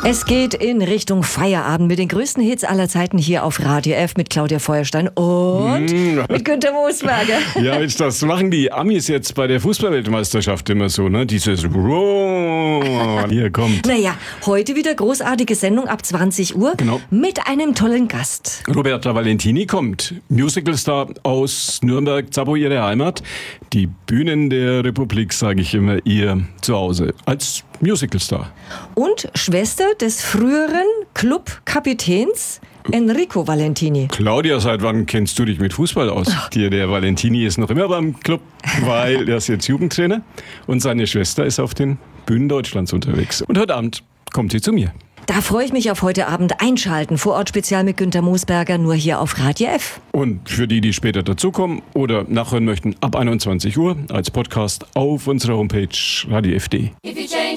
Es geht in Richtung Feierabend mit den größten Hits aller Zeiten hier auf Radio F mit Claudia Feuerstein und mit Günter Moosberger. Ja, Mensch, das machen die Amis jetzt bei der Fußballweltmeisterschaft immer so, ne? Dieses Hier kommt. Naja, heute wieder großartige Sendung ab 20 Uhr Genau. mit einem tollen Gast. Roberta Valentini kommt, Musicalstar aus Nürnberg, Zappo, ihre Heimat. Die Bühnen der Republik, sage ich immer, ihr Zuhause als Musicalstar. Und Schwester des früheren Clubkapitäns Enrico Valentini. Claudia, seit wann kennst du dich mit Fußball aus? Der Valentini ist noch immer beim Club, weil er ist jetzt Jugendtrainer und seine Schwester ist auf den Bühnen Deutschlands unterwegs. Und heute Abend kommt sie zu mir. Da freue ich mich auf heute Abend. Einschalten, Vorort-Spezial mit Günter Moosberger, nur hier auf Radio F. Und für die, die später dazukommen oder nachhören möchten, ab 21 Uhr als Podcast auf unserer Homepage radiof.de.